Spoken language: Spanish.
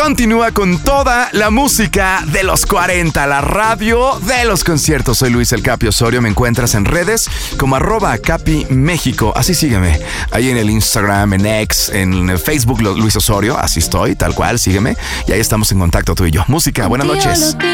Continúa con toda la música de los 40, la radio de los conciertos. Soy Luis El Capi Osorio. Me encuentras en redes como @CapiMéxico. Así sígueme. Ahí en el Instagram, en X, en Facebook, Luis Osorio. Así estoy, tal cual, sígueme. Y ahí estamos en contacto tú y yo. Música, buenas noches.